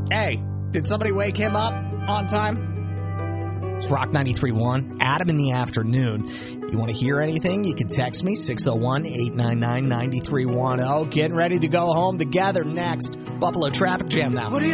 Hey, did somebody wake him up on time? It's Rock 93.1, Adam in the afternoon. You want to hear anything, you can text me, 601-899-9310. Getting ready to go home together next. Buffalo Traffic Jam now. What do you